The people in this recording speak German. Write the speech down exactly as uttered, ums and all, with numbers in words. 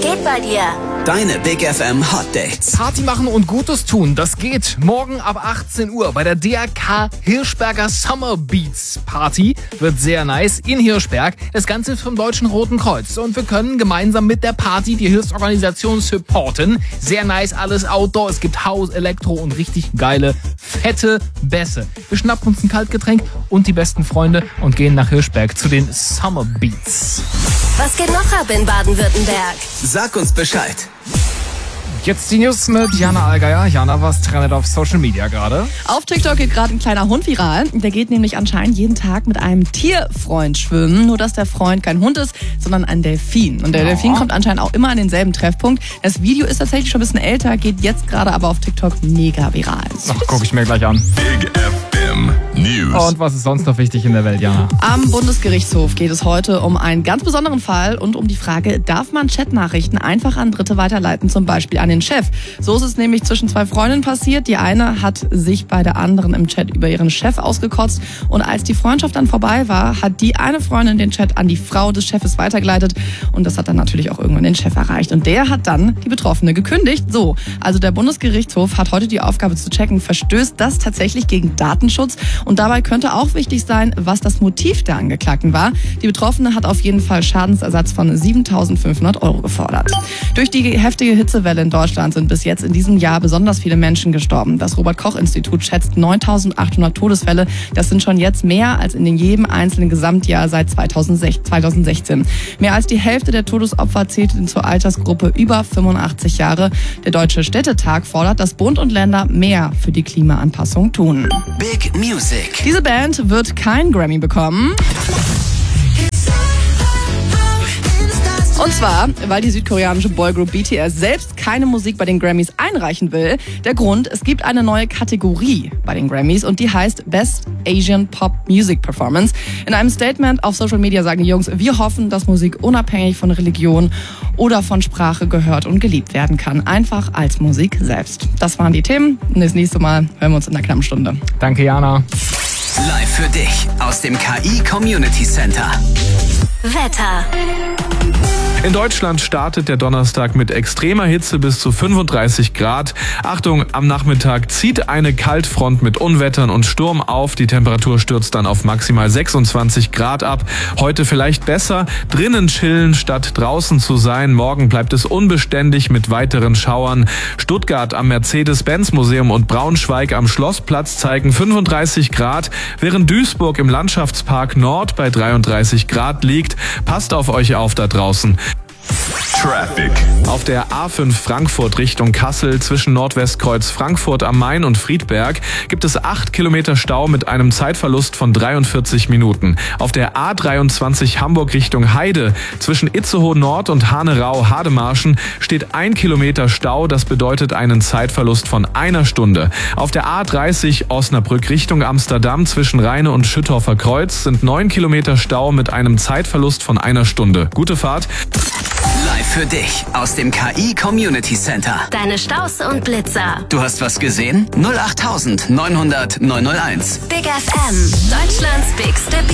geht bei dir? Deine Big F M Hot Dates. Party machen und Gutes tun, das geht. Morgen ab achtzehn Uhr bei der D R K Hirschberger Summer Beats Party. Wird sehr nice in Hirschberg. Das Ganze ist vom Deutschen Roten Kreuz. Und wir können gemeinsam mit der Party die Hilfsorganisation supporten. Sehr nice, alles Outdoor. Es gibt House, Elektro und richtig geile, fette Bässe. Wir schnappen uns ein Kaltgetränk und die besten Freunde und gehen nach Hirschberg zu den Summer Beats. Was geht noch ab in Baden-Württemberg? Sag uns Bescheid. Jetzt die News mit Jana Allgeier. Jana, was trendet auf Social Media gerade? Auf TikTok geht gerade ein kleiner Hund viral. Der geht nämlich anscheinend jeden Tag mit einem Tierfreund schwimmen. Nur, dass der Freund kein Hund ist, sondern ein Delfin. Und der Oh. Delfin kommt anscheinend auch immer an denselben Treffpunkt. Das Video ist tatsächlich schon ein bisschen älter, geht jetzt gerade aber auf TikTok mega viral. Ach, guck ich mir gleich an. Big F M News. Und was ist sonst noch wichtig in der Welt, Jana? Am Bundesgerichtshof geht es heute um einen ganz besonderen Fall und um die Frage, darf man Chatnachrichten einfach an Dritte weiterleiten, zum Beispiel an den Chef? So ist es nämlich zwischen zwei Freundinnen passiert. Die eine hat sich bei der anderen im Chat über ihren Chef ausgekotzt und als die Freundschaft dann vorbei war, hat die eine Freundin den Chat an die Frau des Chefes weitergeleitet und das hat dann natürlich auch irgendwann den Chef erreicht und der hat dann die Betroffene gekündigt. So, also der Bundesgerichtshof hat heute die Aufgabe zu checken, verstößt das tatsächlich gegen Datenschutz und dabei könnte auch wichtig sein, was das Motiv der Angeklagten war. Die Betroffene hat auf jeden Fall Schadensersatz von siebentausendfünfhundert Euro gefordert. Durch die heftige Hitzewelle in Deutschland sind bis jetzt in diesem Jahr besonders viele Menschen gestorben. Das Robert-Koch-Institut schätzt neuntausendachthundert Todesfälle. Das sind schon jetzt mehr als in jedem einzelnen Gesamtjahr seit zweitausendsechzehn. Mehr als die Hälfte der Todesopfer zählt zur Altersgruppe über fünfundachtzig Jahre. Der Deutsche Städtetag fordert, dass Bund und Länder mehr für die Klimaanpassung tun. Big Music. Diese Band wird kein Grammy bekommen. Und zwar, weil die südkoreanische Boygroup B T S selbst keine Musik bei den Grammys einreichen will. Der Grund, es gibt eine neue Kategorie bei den Grammys und die heißt Best Asian Pop Music Performance. In einem Statement auf Social Media sagen die Jungs, wir hoffen, dass Musik unabhängig von Religion oder von Sprache gehört und geliebt werden kann. Einfach als Musik selbst. Das waren die Themen und das nächste Mal hören wir uns in einer knappen Stunde. Danke, Jana. Live für dich aus dem K I Community Center. Wetter. In Deutschland startet der Donnerstag mit extremer Hitze bis zu fünfunddreißig Grad. Achtung, am Nachmittag zieht eine Kaltfront mit Unwettern und Sturm auf. Die Temperatur stürzt dann auf maximal sechsundzwanzig Grad ab. Heute vielleicht besser drinnen chillen, statt draußen zu sein. Morgen bleibt es unbeständig mit weiteren Schauern. Stuttgart am Mercedes-Benz-Museum und Braunschweig am Schlossplatz zeigen fünfunddreißig Grad, während Duisburg im Landschaftspark Nord bei dreiunddreißig Grad liegt. Passt auf euch auf da draußen. Traffic. Auf der A fünf Frankfurt Richtung Kassel zwischen Nordwestkreuz Frankfurt am Main und Friedberg gibt es acht Kilometer Stau mit einem Zeitverlust von dreiundvierzig Minuten. Auf der A dreiundzwanzig Hamburg Richtung Heide zwischen Itzehoe Nord und Hanerau-Hademarschen steht ein Kilometer Stau. Das bedeutet einen Zeitverlust von einer Stunde. Auf der A dreißig Osnabrück Richtung Amsterdam zwischen Rheine und Schüttorfer Kreuz sind neun Kilometer Stau mit einem Zeitverlust von einer Stunde. Gute Fahrt. Live für dich aus dem K I Community Center. Deine Staus und Blitzer. Du hast was gesehen? null acht neunhundert neunhundert neunhunderteins. Big F M. Deutschlands bigste